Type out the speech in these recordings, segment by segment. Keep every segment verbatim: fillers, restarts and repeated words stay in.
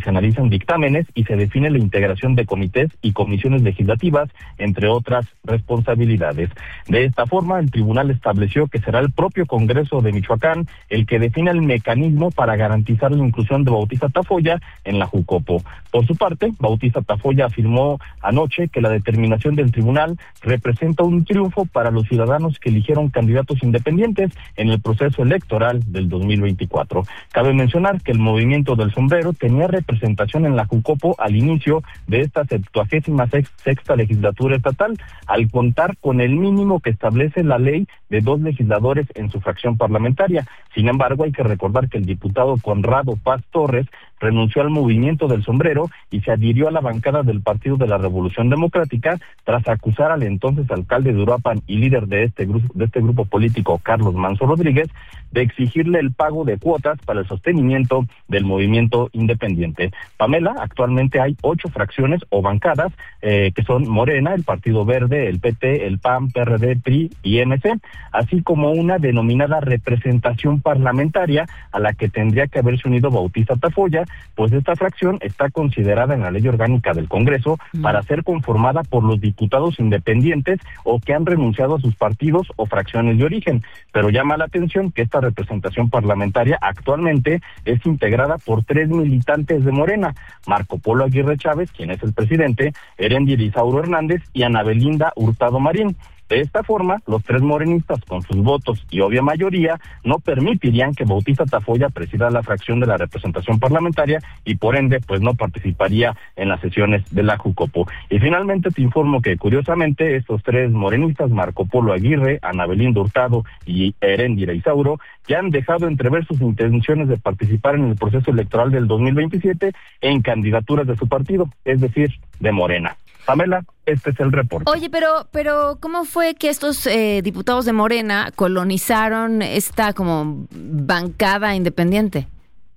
se analizan dictámenes y se define la integración de comités y comisiones legislativas, entre otras responsabilidades. De esta forma, el tribunal estableció que será el propio Congreso de Michoacán el que defina el mecanismo para garantizar la inclusión de Bautista Tafolla en la Jucopo. Por su parte, Bautista Tafolla afirmó anoche que la determinación del tribunal representa un triunfo para los ciudadanos que eligieron candidatos independientes en el proceso electoral del dos mil veinticuatro. Cabe mencionar que el Movimiento del Sombrero tenía representación en la Jucopo al inicio de esta septuagésima sexta legislatura estatal, al contar con el mínimo que establece la ley de dos legisladores en su fracción parlamentaria. Sin embargo, hay que recordar que el diputado Conrado Paz Torres renunció al Movimiento del Sombrero y se adhirió a la bancada del Partido de la Revolución Democrática tras acusar al entonces alcalde de Uruapan y líder de este grupo, de este grupo político, Carlos Manso Rodríguez, de exigirle el pago de cuotas para el sostenimiento del movimiento independiente. Pamela, actualmente hay ocho fracciones o bancadas eh, que son Morena, el Partido Verde, el P T, el P A N, P R D, P R I y M C, así como una denominada representación parlamentaria a la que tendría que haberse unido Bautista Tafolla, pues esta fracción está considerada en la ley orgánica del Congreso mm. para ser conformada por los diputados independientes o que han renunciado a sus partidos o fracciones de origen, pero llama la atención que esta representación parlamentaria actualmente es integrada por tres militantes de Morena: Marco Polo Aguirre Chávez, quien es el presidente, Erendir Isauro Hernández y Ana Belinda Hurtado Marín. De esta forma, los tres morenistas, con sus votos y obvia mayoría, no permitirían que Bautista Tafolla presida la fracción de la representación parlamentaria y por ende, pues no participaría en las sesiones de la Jucopo. Y finalmente te informo que, curiosamente, estos tres morenistas, Marco Polo Aguirre, Ana Belinda Hurtado y Erendir Isauro, ya han dejado entrever sus intenciones de participar en el proceso electoral del dos mil veintisiete en candidaturas de su partido, es decir, de Morena. Pamela, este es el reporte. Oye, pero, pero ¿cómo fue que estos eh, diputados de Morena colonizaron esta como bancada independiente?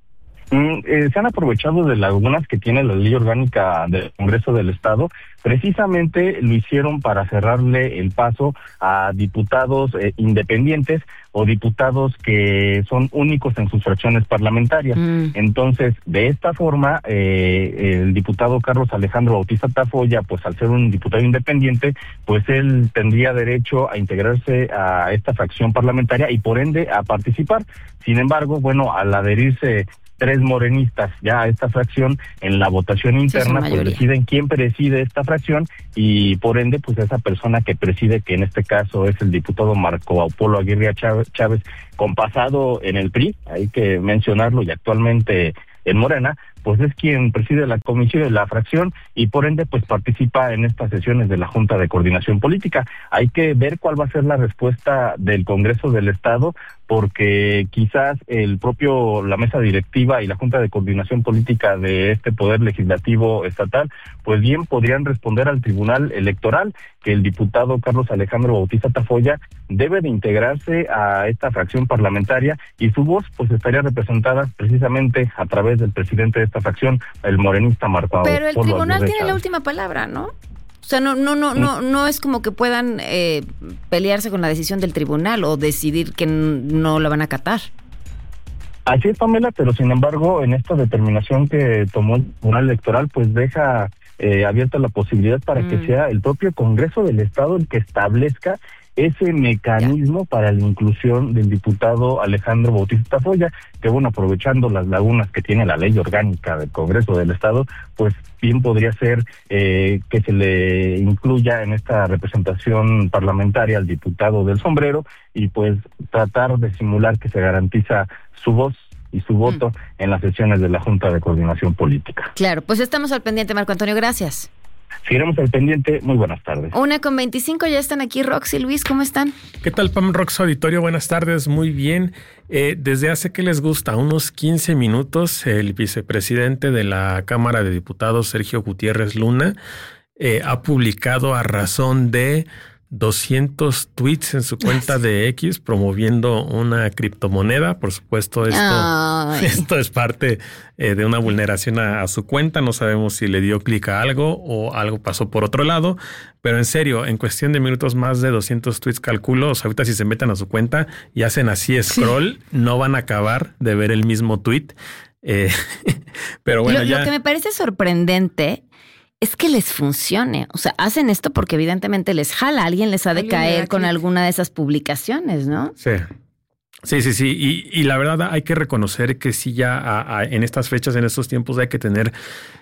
Mm, eh, se han aprovechado de lagunas que tiene la ley orgánica del Congreso del Estado. Precisamente lo hicieron para cerrarle el paso a diputados eh, independientes o diputados que son únicos en sus fracciones parlamentarias. Mm. Entonces, de esta forma, eh, el diputado Carlos Alejandro Bautista Tafolla, pues al ser un diputado independiente, pues él tendría derecho a integrarse a esta fracción parlamentaria y por ende a participar. Sin embargo, bueno, al adherirse tres morenistas ya a esta fracción, en la votación interna, sí, pues deciden quién preside esta fracción y por ende, pues esa persona que preside, que en este caso es el diputado Marco Polo Aguirre Chávez, con pasado en el P R I, hay que mencionarlo, y actualmente en Morena, pues es quien preside la comisión de la fracción y por ende pues participa en estas sesiones de la Junta de Coordinación Política. Hay que ver cuál va a ser la respuesta del Congreso del Estado, porque quizás el propio, la mesa directiva y la Junta de Coordinación Política de este Poder Legislativo Estatal, pues bien podrían responder al Tribunal Electoral que el diputado Carlos Alejandro Bautista Tafolla debe de integrarse a esta fracción parlamentaria y su voz pues estaría representada precisamente a través del presidente de esta fracción, el morenista Marco. Pero el Polo tribunal Aguirre tiene Chávez. La última palabra, ¿no? O sea, no, no, no, no, no es como que puedan eh, pelearse con la decisión del tribunal o decidir que no la van a acatar. Así es, Pamela, pero sin embargo, en esta determinación que tomó el Tribunal Electoral, pues deja eh, abierta la posibilidad para mm. que sea el propio Congreso del Estado el que establezca ese mecanismo ya. para la inclusión del diputado Alejandro Bautista Tafolla, que bueno, aprovechando las lagunas que tiene la ley orgánica del Congreso del Estado, pues bien podría ser eh, que se le incluya en esta representación parlamentaria al diputado del sombrero y pues tratar de simular que se garantiza su voz y su voto mm. en las sesiones de la Junta de Coordinación Política. Claro, pues estamos al pendiente, Marco Antonio, gracias. Seguiremos al pendiente. Muy buenas tardes. Una con veinticinco, ya están aquí Rox y Luis, ¿cómo están? ¿Qué tal, Pam? Rox Auditorio, buenas tardes, muy bien. Eh, desde hace que les gusta, unos quince minutos, el vicepresidente de la Cámara de Diputados, Sergio Gutiérrez Luna, eh, ha publicado a razón de doscientos tweets en su cuenta de X promoviendo una criptomoneda. Por supuesto, esto, esto es parte eh, de una vulneración a, a su cuenta. No sabemos si le dio clic a algo o algo pasó por otro lado. Pero en serio, en cuestión de minutos, más de doscientos tweets, calculo. O sea, ahorita si se meten a su cuenta y hacen así scroll, sí. no van a acabar de ver el mismo tweet. Eh, pero bueno, lo, ya... Lo que me parece sorprendente es que les funcione. O sea, hacen esto porque evidentemente les jala. Alguien les ha de caer con alguna de esas publicaciones, ¿no? Sí. Sí, sí, sí. Y, y la verdad hay que reconocer que sí ya a, a, en estas fechas, en estos tiempos hay que tener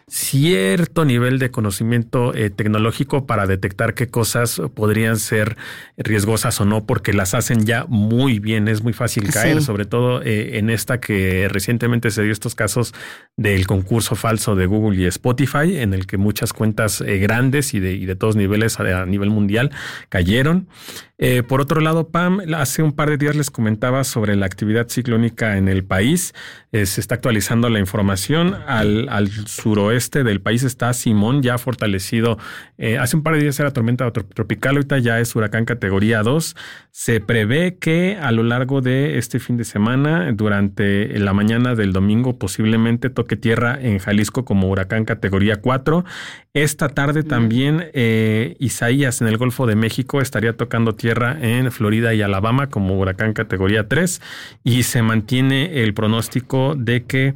cierto nivel de conocimiento eh, tecnológico para detectar qué cosas podrían ser riesgosas o no, porque las hacen ya muy bien. Es muy fácil caer, sí. sobre todo eh, en esta que recientemente se dio estos casos del concurso falso de Google y Spotify, en el que muchas cuentas eh, grandes y de, y de todos niveles a, a nivel mundial cayeron. Eh, por otro lado, Pam, hace un par de días les comentaba sobre la actividad ciclónica en el país. Eh, se está actualizando la información. Al, al suroeste del país está Simón, ya fortalecido. Eh, hace un par de días era tormenta tropical, ahorita ya es huracán categoría dos. Se prevé que a lo largo de este fin de semana, durante la mañana del domingo, posiblemente toque tierra en Jalisco como huracán categoría cuatro. Esta tarde también eh, Isaías en el Golfo de México estaría tocando tierra en Florida y Alabama como huracán categoría tres, y se mantiene el pronóstico de que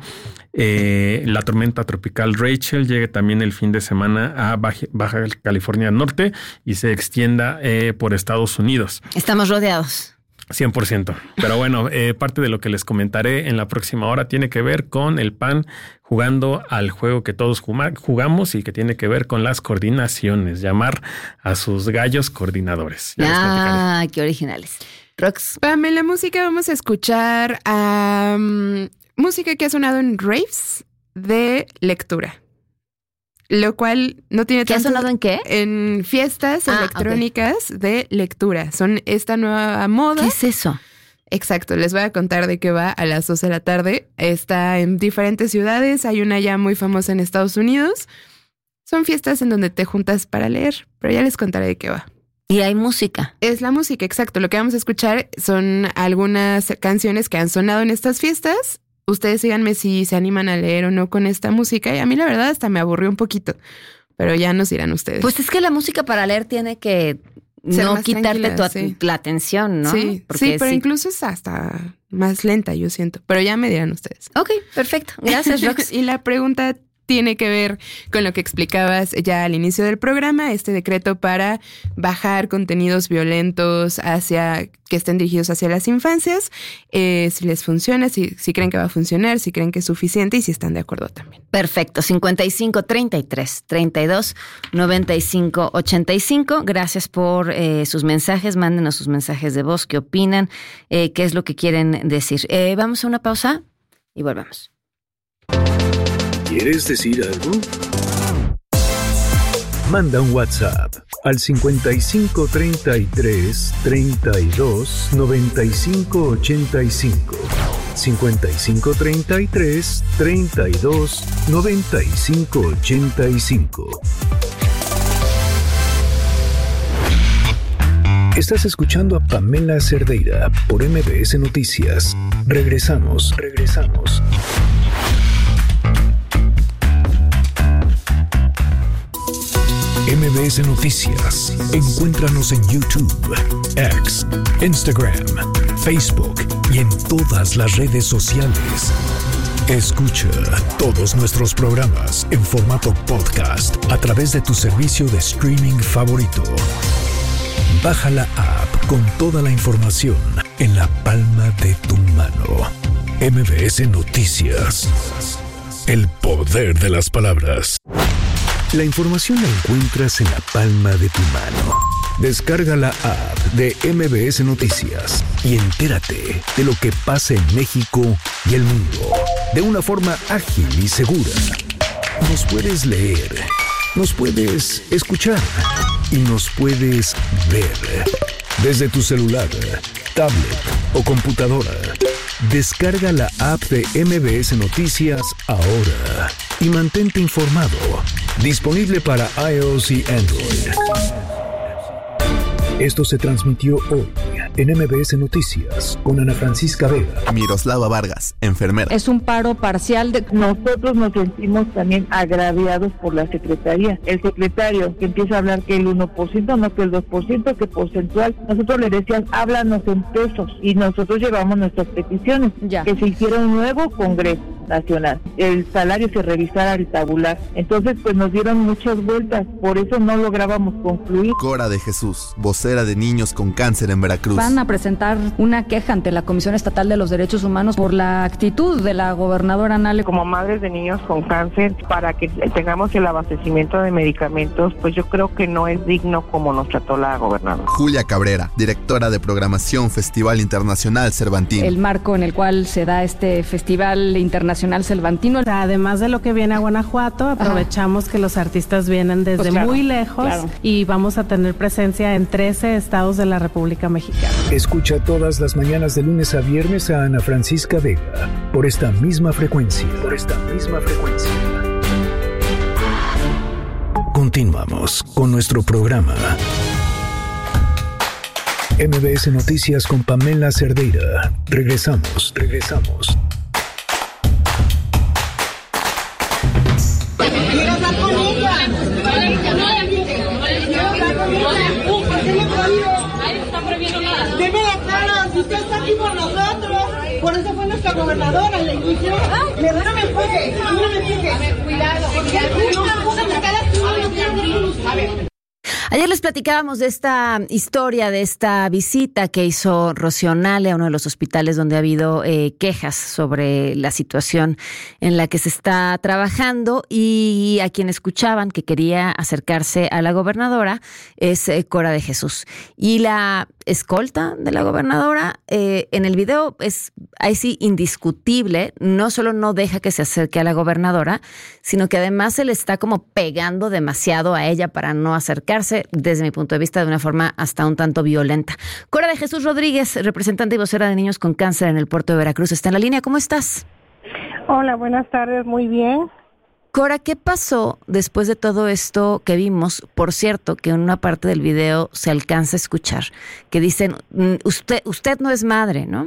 eh, la tormenta tropical Rachel llegue también el fin de semana a Baja, Baja California Norte y se extienda eh, por Estados Unidos. Estamos rodeados. cien por ciento. Pero bueno, eh, parte de lo que les comentaré en la próxima hora tiene que ver con el P A N jugando al juego que todos jugamos y que tiene que ver con las coordinaciones, llamar a sus gallos coordinadores. Ya ah, qué originales. Rox. Pam, en la música vamos a escuchar um, música que ha sonado en raves de lectura. Lo cual no tiene tanto... ¿Qué ha sonado en qué? En fiestas ah, electrónicas okay. de lectura. Son esta nueva moda. ¿Qué es eso? Exacto, les voy a contar de qué va a las doce de la tarde. Está en diferentes ciudades. Hay una ya muy famosa en Estados Unidos. Son fiestas en donde te juntas para leer, pero ya les contaré de qué va. Y hay música. Es la música, exacto. Lo que vamos a escuchar son algunas canciones que han sonado en estas fiestas. Ustedes díganme si se animan a leer o no con esta música. Y a mí la verdad hasta me aburrió un poquito. Pero ya nos dirán ustedes. Pues es que la música para leer tiene que ser no quitarte tu, sí. la atención, ¿no? Sí, Porque sí pero sí. incluso es hasta más lenta, yo siento. Pero ya me dirán ustedes. Ok, perfecto. Gracias, Rox. Y la pregunta tiene que ver con lo que explicabas ya al inicio del programa, este decreto para bajar contenidos violentos hacia que estén dirigidos hacia las infancias, eh, si les funciona, si, si creen que va a funcionar, si creen que es suficiente y si están de acuerdo también. Perfecto, cincuenta y cinco, treinta y tres, treinta y dos, noventa y cinco, ochenta y cinco. Gracias por eh, sus mensajes, mándenos sus mensajes de voz, qué opinan, eh, qué es lo que quieren decir. Eh, vamos a una pausa y volvemos. ¿Quieres decir algo? Manda un WhatsApp al cincuenta y cinco, treinta y tres, treinta y dos, noventa y cinco, ochenta y cinco. cincuenta y cinco, treinta y tres, treinta y dos, noventa y cinco, ochenta y cinco. Estás escuchando a Pamela Cerdeira por M B S Noticias. Regresamos, regresamos. M B S Noticias. Encuéntranos en YouTube, X, Instagram, Facebook y en todas las redes sociales. Escucha todos nuestros programas en formato podcast a través de tu servicio de streaming favorito. Baja la app con toda la información en la palma de tu mano. M B S Noticias. El poder de las palabras. La información la encuentras en la palma de tu mano. Descarga la app de M B S Noticias y entérate de lo que pasa en México y el mundo de una forma ágil y segura. Nos puedes leer, nos puedes escuchar y nos puedes ver desde tu celular, tablet o computadora. Descarga la app de M B S Noticias ahora y mantente informado. Disponible para iOS y Android. Esto se transmitió hoy en M B S Noticias con Ana Francisca Vega. Miroslava Vargas, enfermera. Es un paro parcial de... Nosotros nos sentimos también agraviados por la Secretaría. El secretario que empieza a hablar que el uno por ciento, no que el dos por ciento, que porcentual. Nosotros le decíamos, háblanos en pesos. Y nosotros llevamos nuestras peticiones. Ya. Que se hiciera un nuevo congreso. nacional, el salario se revisara el tabular. Entonces, pues nos dieron muchas vueltas, por eso no lográbamos concluir. Cora de Jesús, vocera de niños con cáncer en Veracruz. Van a presentar una queja ante la Comisión Estatal de los Derechos Humanos por la actitud de la gobernadora Nale. Como madres de niños con cáncer, para que tengamos el abastecimiento de medicamentos, pues yo creo que no es digno como nos trató la gobernadora. Julia Cabrera, directora de programación Festival Internacional Cervantino. El marco en el cual se da este Festival Internacional Cervantino. Además de lo que viene a Guanajuato, aprovechamos Ajá. que los artistas vienen desde pues claro, muy lejos claro. y vamos a tener presencia en trece estados de la República Mexicana. Escucha todas las mañanas de lunes a viernes a Ana Francisca Vega por esta misma frecuencia. Por esta misma frecuencia. Continuamos con nuestro programa. M B S Noticias con Pamela Cerdeira. Regresamos, regresamos. Quiero hablar con ella. Deme la cara, si usted está aquí por nosotros. Por eso fue nuestra gobernadora, le inició. Me da no me empuje, no me empuje. Cuidado, porque a ver. Ayer les platicábamos de esta historia, de esta visita que hizo Rocío Nale a uno de los hospitales donde ha habido eh, quejas sobre la situación en la que se está trabajando, y a quien escuchaban que quería acercarse a la gobernadora es eh, Cora de Jesús. Y la escolta de la gobernadora eh, en el video es ahí sí indiscutible, no solo no deja que se acerque a la gobernadora, sino que además se le está como pegando demasiado a ella para no acercarse, desde mi punto de vista, de una forma hasta un tanto violenta. Cora de Jesús Rodríguez, representante y vocera de niños con cáncer en el puerto de Veracruz, está en la línea. ¿Cómo estás? Hola, buenas tardes, muy bien. Cora, ¿qué pasó después de todo esto que vimos? Por cierto, que en una parte del video se alcanza a escuchar que dicen, usted, usted no es madre, ¿no?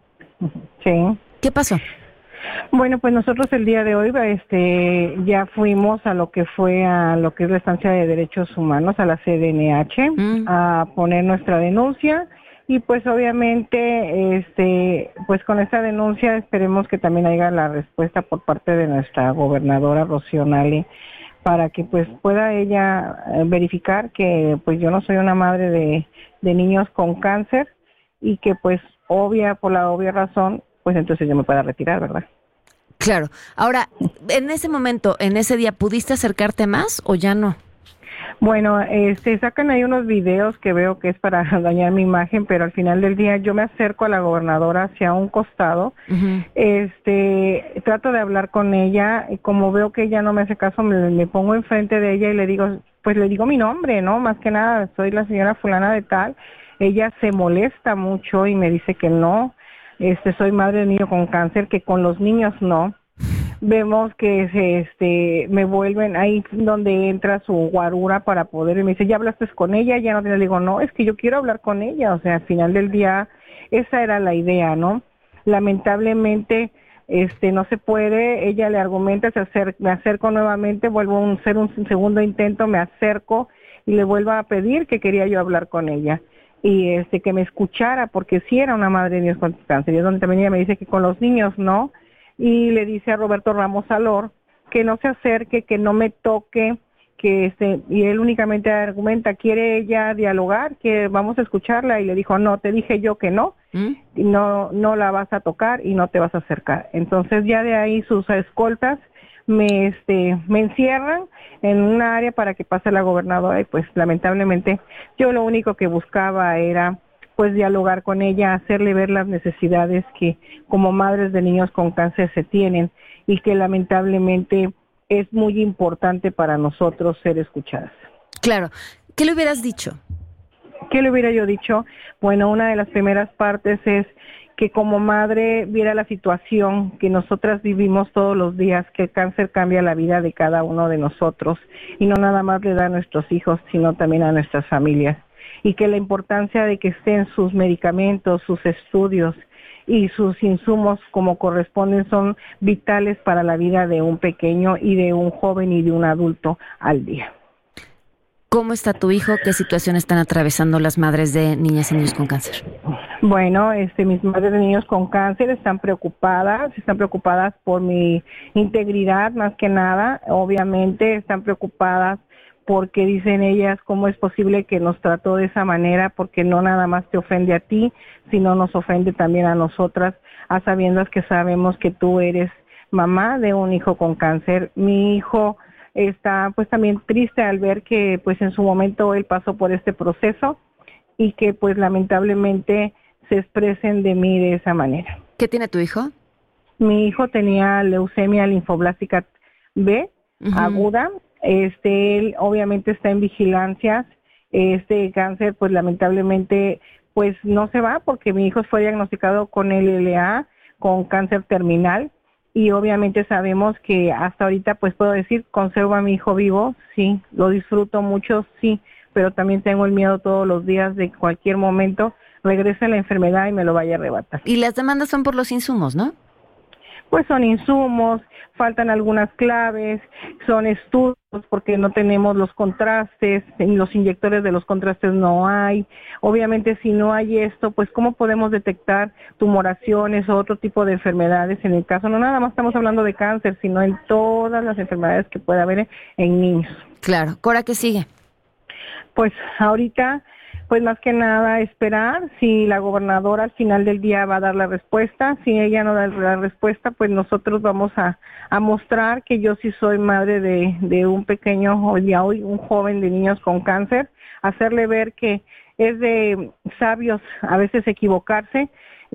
Sí. ¿Qué pasó? Bueno, pues nosotros el día de hoy este, ya fuimos a lo que fue a lo que es la Estancia de Derechos Humanos, a la C D N H, mm. a poner nuestra denuncia, y pues obviamente este pues con esta denuncia esperemos que también haya la respuesta por parte de nuestra gobernadora Rocío Nale, para que pues pueda ella verificar que pues yo no soy una madre de, de niños con cáncer, y que pues obvia, por la obvia razón, pues entonces yo me pueda retirar, ¿verdad? Claro. Ahora, en ese momento, en ese día, ¿pudiste acercarte más o ya no? Bueno, este, sacan ahí unos videos que veo que es para dañar mi imagen, pero al final del día yo me acerco a la gobernadora hacia un costado, uh-huh. este, trato de hablar con ella, y como veo que ella no me hace caso, me, me pongo enfrente de ella y le digo, pues le digo mi nombre, ¿no? Más que nada, soy la señora fulana de tal. Ella se molesta mucho y me dice que no, este, soy madre de niño con cáncer, que con los niños no. Vemos que se, este, me vuelven ahí donde entra su guarura para poder, y me dice, ¿ya hablaste con ella? Ya no, le digo, no, es que yo quiero hablar con ella. O sea, al final del día, esa era la idea, ¿no? Lamentablemente, este, no se puede. Ella le argumenta, se acer- me acerco nuevamente, vuelvo a hacer un segundo intento, me acerco y le vuelvo a pedir que quería yo hablar con ella. Y este, que me escuchara, porque sí era una madre de niños con cáncer. Y es donde también ella me dice que con los niños no. Y le dice a Roberto Ramos Salor que no se acerque, que no me toque, que este, y él únicamente argumenta, quiere ella dialogar, que vamos a escucharla, y le dijo, no, te dije yo que no, ¿Mm? no, no la vas a tocar y no te vas a acercar. Entonces ya de ahí sus escoltas me, este, me encierran en una área para que pase la gobernadora, y pues lamentablemente yo lo único que buscaba era pues dialogar con ella, hacerle ver las necesidades que como madres de niños con cáncer se tienen, y que lamentablemente es muy importante para nosotros ser escuchadas. Claro. ¿Qué le hubieras dicho? ¿Qué le hubiera yo dicho? Bueno, una de las primeras partes es que como madre viera la situación que nosotras vivimos todos los días, que el cáncer cambia la vida de cada uno de nosotros, y no nada más le da a nuestros hijos, sino también a nuestras familias. Y que la importancia de que estén sus medicamentos, sus estudios y sus insumos como corresponden son vitales para la vida de un pequeño y de un joven y de un adulto al día. ¿Cómo está tu hijo? ¿Qué situación están atravesando las madres de niñas y niños con cáncer? Bueno, este, mis madres de niños con cáncer están preocupadas, están preocupadas por mi integridad más que nada, obviamente están preocupadas porque dicen ellas cómo es posible que nos trató de esa manera, porque no nada más te ofende a ti, sino nos ofende también a nosotras, a sabiendas que sabemos que tú eres mamá de un hijo con cáncer. Mi hijo está pues también triste al ver que pues en su momento él pasó por este proceso y que pues lamentablemente se expresen de mí de esa manera. ¿Qué tiene tu hijo? Mi hijo tenía leucemia linfoblástica B, uh-huh. aguda. Este, él obviamente está en vigilancias. Este cáncer, pues lamentablemente, pues no se va porque mi hijo fue diagnosticado con L L A, con cáncer terminal. Y obviamente sabemos que hasta ahorita, pues puedo decir, conservo a mi hijo vivo, sí, lo disfruto mucho, sí, pero también tengo el miedo todos los días de cualquier momento regrese la enfermedad y me lo vaya a arrebatar. Y las demandas son por los insumos, ¿no? Pues son insumos, faltan algunas claves, son estudios porque no tenemos los contrastes, en los inyectores de los contrastes no hay. Obviamente si no hay esto, pues ¿cómo podemos detectar tumoraciones o otro tipo de enfermedades? En el caso, no nada más estamos hablando de cáncer, sino en todas las enfermedades que puede haber en niños. Claro. ¿Cora qué sigue? Pues ahorita... Pues más que nada esperar si la gobernadora al final del día va a dar la respuesta. Si ella no da la respuesta, pues nosotros vamos a, a mostrar que yo sí soy madre de, de un pequeño, hoy hoy un joven de niños con cáncer, hacerle ver que es de sabios a veces equivocarse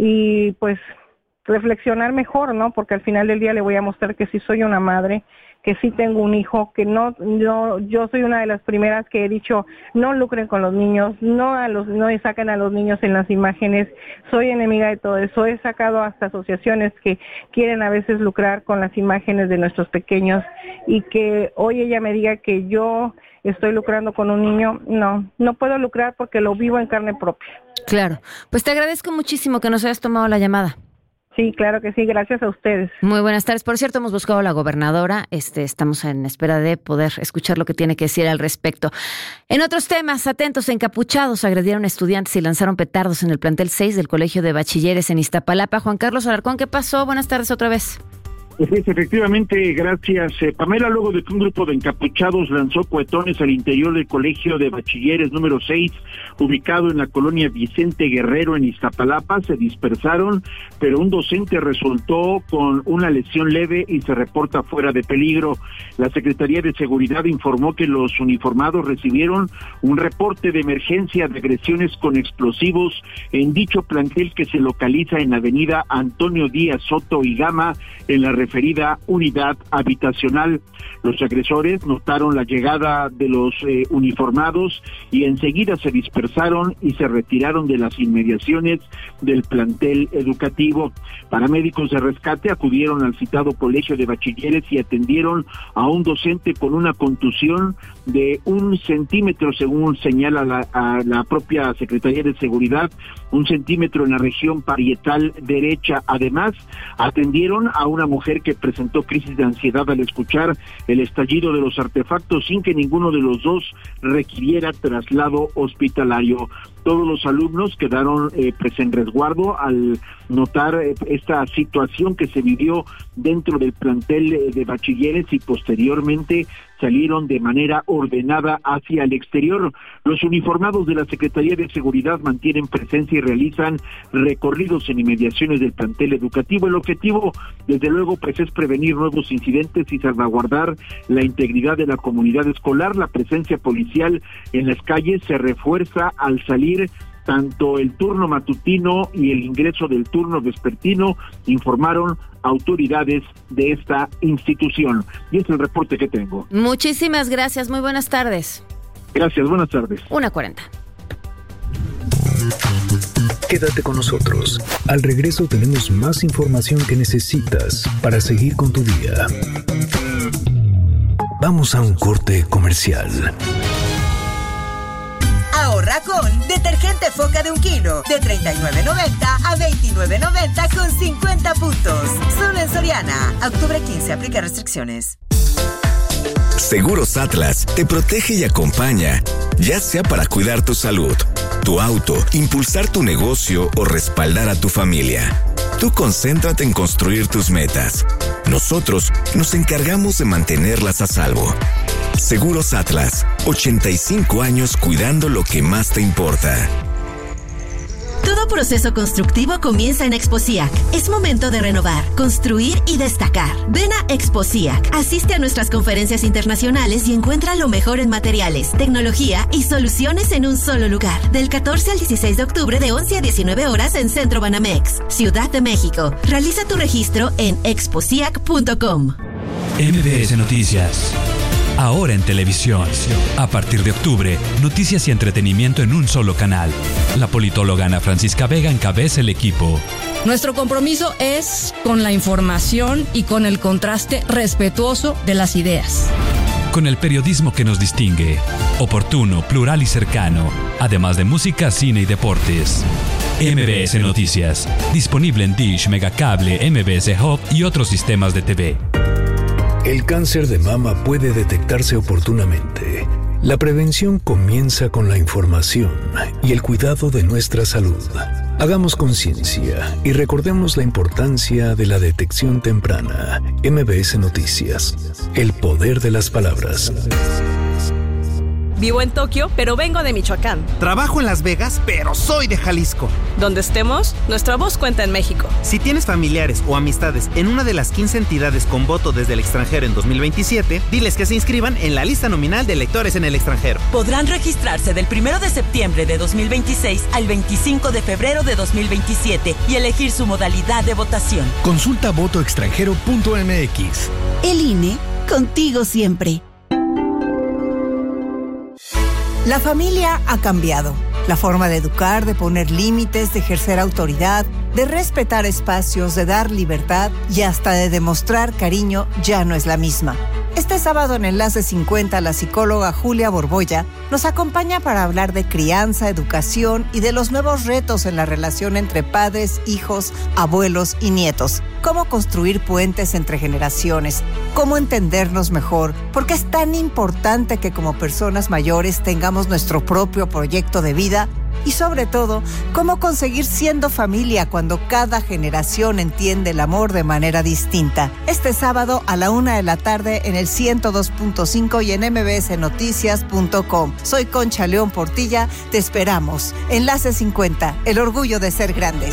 y pues reflexionar mejor, ¿no? Porque al final del día le voy a mostrar que sí soy una madre, que sí tengo un hijo, que no, yo, yo soy una de las primeras que he dicho, no lucren con los niños, no a los, no saquen a los niños en las imágenes, soy enemiga de todo eso, he sacado hasta asociaciones que quieren a veces lucrar con las imágenes de nuestros pequeños y que hoy ella me diga que yo estoy lucrando con un niño, no, no puedo lucrar porque lo vivo en carne propia. Claro, pues te agradezco muchísimo que nos hayas tomado la llamada. Sí, claro que sí, gracias a ustedes. Muy buenas tardes. Por cierto, hemos buscado a la gobernadora, este, estamos en espera de poder escuchar lo que tiene que decir al respecto. En otros temas, atentos, encapuchados agredieron estudiantes y lanzaron petardos en el plantel seis del Colegio de Bachilleres en Iztapalapa. Juan Carlos Alarcón, ¿qué pasó? Buenas tardes otra vez. Pues efectivamente, gracias, eh, Pamela. Luego de que un grupo de encapuchados lanzó cohetones al interior del Colegio de Bachilleres número seis, ubicado en la colonia Vicente Guerrero en Iztapalapa, se dispersaron, pero un docente resultó con una lesión leve y se reporta fuera de peligro. La Secretaría de Seguridad informó que los uniformados recibieron un reporte de emergencia de agresiones con explosivos en dicho plantel que se localiza en la avenida Antonio Díaz Soto y Gama, en la referida unidad habitacional. Los agresores notaron la llegada de los eh, uniformados y enseguida se dispersaron y se retiraron de las inmediaciones del plantel educativo. Paramédicos de rescate acudieron al citado Colegio de Bachilleres y atendieron a un docente con una contusión de un centímetro, según señala la, a la propia Secretaría de Seguridad, un centímetro en la región parietal derecha. Además, atendieron a una mujer que presentó crisis de ansiedad al escuchar el estallido de los artefactos sin que ninguno de los dos requiriera traslado hospitalario. Todos los alumnos quedaron eh, pues en resguardo al notar eh, esta situación que se vivió dentro del plantel eh, de bachilleres y posteriormente salieron de manera ordenada hacia el exterior. Los uniformados de la Secretaría de Seguridad mantienen presencia y realizan recorridos en inmediaciones del plantel educativo. El objetivo, desde luego, pues es prevenir nuevos incidentes y salvaguardar la integridad de la comunidad escolar. La presencia policial en las calles se refuerza al salir tanto el turno matutino y el ingreso del turno vespertino, informaron autoridades de esta institución. Y es el reporte que tengo. Muchísimas gracias, muy buenas tardes. Gracias, buenas tardes. una cuarenta. Quédate con nosotros. Al regreso tenemos más información que necesitas para seguir con tu día. Vamos a un corte comercial. Ahorra con detergente Foca de un kilo, de treinta y nueve noventa a veintinueve noventa con cincuenta puntos. Solo en Soriana. Octubre quince, aplica restricciones. Seguros Atlas te protege y acompaña ya sea para cuidar tu salud, tu auto, impulsar tu negocio o respaldar a tu familia. Tú concéntrate en construir tus metas. Nosotros nos encargamos de mantenerlas a salvo. Seguros Atlas, ochenta y cinco años cuidando lo que más te importa. Todo proceso constructivo comienza en Exposiac. Es momento de renovar, construir y destacar. Ven a Exposiac, asiste a nuestras conferencias internacionales y encuentra lo mejor en materiales, tecnología y soluciones en un solo lugar. Del catorce al dieciséis de octubre de once a diecinueve horas en Centro Banamex, Ciudad de México. Realiza tu registro en exposiac punto com. M B S Noticias. Ahora en televisión. A partir de octubre, noticias y entretenimiento en un solo canal. La politóloga Ana Francisca Vega encabeza el equipo. Nuestro compromiso es con la información y con el contraste respetuoso de las ideas. Con el periodismo que nos distingue. Oportuno, plural y cercano. Además de música, cine y deportes. M B S Noticias. Disponible en Dish, Megacable, M B S Hub y otros sistemas de T V. El cáncer de mama puede detectarse oportunamente. La prevención comienza con la información y el cuidado de nuestra salud. Hagamos conciencia y recordemos la importancia de la detección temprana. M B S Noticias. El poder de las palabras. Vivo en Tokio, pero vengo de Michoacán. Trabajo en Las Vegas, pero soy de Jalisco. Donde estemos, nuestra voz cuenta en México. Si tienes familiares o amistades en una de las quince entidades con voto desde el extranjero en dos mil veintisiete, diles que se inscriban en la lista nominal de electores en el extranjero. Podrán registrarse del primero de septiembre de dos mil veintiséis al veinticinco de febrero de dos mil veintisiete y elegir su modalidad de votación. Consulta voto extranjero punto m x. El I N E, contigo siempre. La familia ha cambiado. La forma de educar, de poner límites, de ejercer autoridad, de respetar espacios, de dar libertad y hasta de demostrar cariño ya no es la misma. Este sábado en Enlace cincuenta, la psicóloga Julia Borbolla nos acompaña para hablar de crianza, educación y de los nuevos retos en la relación entre padres, hijos, abuelos y nietos. Cómo construir puentes entre generaciones, cómo entendernos mejor, porque es tan importante que como personas mayores tengamos nuestro propio proyecto de vida y sobre todo, cómo conseguir siendo familia cuando cada generación entiende el amor de manera distinta. Este sábado a la una de la tarde en el ciento dos punto cinco y en m b s noticias punto com. Soy Concha León Portilla, te esperamos. Enlace cincuenta, el orgullo de ser grandes.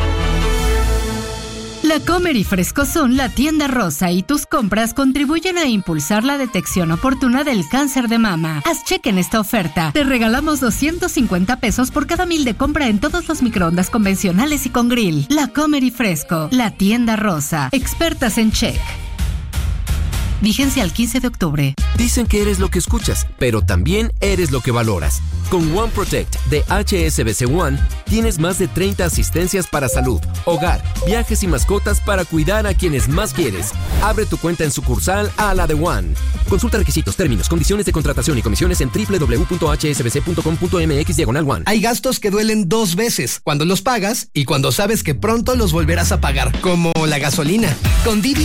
La Comer y Frescosón, la tienda rosa y tus compras contribuyen a impulsar la detección oportuna del cáncer de mama. Haz cheque en esta oferta. Te regalamos doscientos cincuenta pesos por cada mil de compra en todos los microondas convencionales y con grill. La Comer y Fresco, la tienda rosa. Expertas en check. Vigencia al quince de octubre. Dicen que eres lo que escuchas, pero también eres lo que valoras. Con One Protect de H S B C One, tienes más de treinta asistencias para salud, hogar, viajes y mascotas para cuidar a quienes más quieres. Abre tu cuenta en sucursal a la de One. Consulta requisitos, términos, condiciones de contratación y comisiones en doble u doble u doble u punto h s b c punto com punto m x diagonal one. Hay gastos que duelen dos veces, cuando los pagas y cuando sabes que pronto los volverás a pagar, como la gasolina. Con Didi